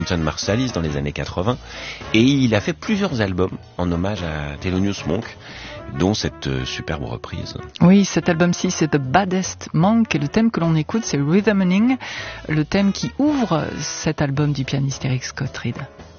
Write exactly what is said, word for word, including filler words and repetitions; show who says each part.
Speaker 1: Wynton Marsalis dans les années quatre-vingts, et il a fait plusieurs albums en hommage à Thelonious Monk, dont cette euh, superbe reprise.
Speaker 2: Oui, cet album-ci, c'est The Baddest Monk, et le thème que l'on écoute, c'est Rhythming, le thème qui ouvre cet album du pianiste Eric Scott Reed.